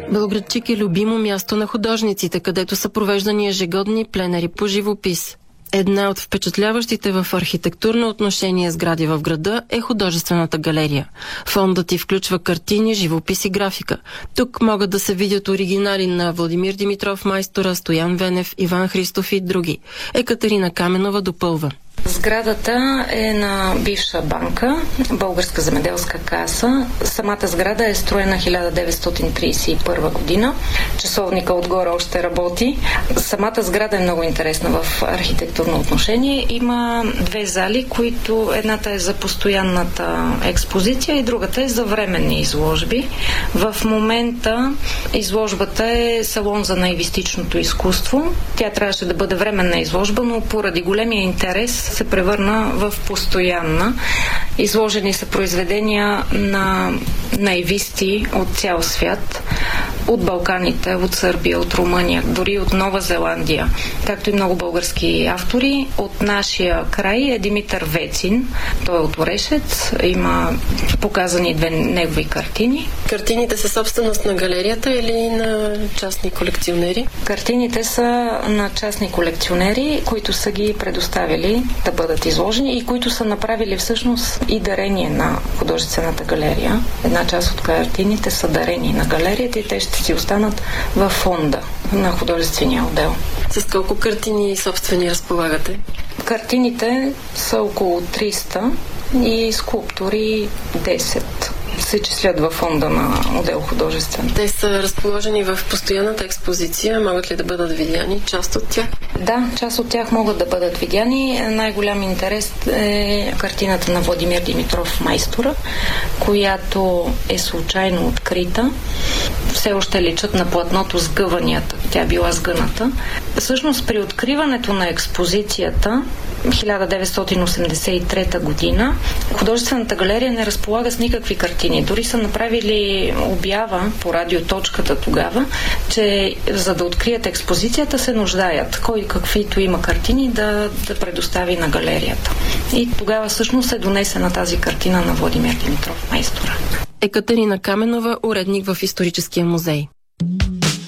Белоградчик е любимо място на художниците, където са провеждани ежегодни пленери по живопис. Една от впечатляващите в архитектурно отношение сгради в града е художествената галерия. Фондът й включва картини, живопис и графика. Тук могат да се видят оригинали на Владимир Димитров Майстора, Стоян Венев, Иван Христов и други. Екатерина Каменова допълва. Сградата е на бивша банка, Българска земеделска каса. Самата сграда е строена 1931 година. Часовника отгоре още работи. Самата сграда е много интересна в архитектурно отношение. Има две зали, които едната е за постоянната експозиция и другата е за временни изложби. В момента изложбата е салон за наивистичното изкуство. Тя трябваше да бъде временна изложба, но поради големия интерес се превърна в постоянна. Изложени са произведения на наивисти от цял свят, от Балканите, от Сърбия, от Румъния, дори от Нова Зеландия, както и много български автори. От нашия край е Димитър Вецин. Той е от Орешец. Има показани две негови картини. Картините са собственост на галерията или на частни колекционери? Картините са на частни колекционери, които са ги предоставили да бъдат изложени и които са направили всъщност и дарение на художествената галерия. Една част от картините са дарени на галерията и те ще си останат във фонда на художествения отдел. С колко картини собствени разполагате? Картините са около 300 и скулптури 10 се числят във фонда на отдел художествен. Те са разположени в постоянната експозиция. Могат ли да бъдат видяни част от тях? Да, част от тях могат да бъдат видяни. Най-голям интерес е картината на Владимир Димитров Майстора, която е случайно открита. Все още личат на платното сгъванията. Тя била сгъната. Всъщност при откриването на експозицията 1983 година художествената галерия не разполага с никакви картини. Дори са направили обява по радиоточката тогава, че за да открият експозицията се нуждаят кой каквито има картини да предостави на галерията. И тогава всъщност е донесена тази картина на Владимир Димитров Майстора. Екатерина Каменова, уредник в Историческия музей.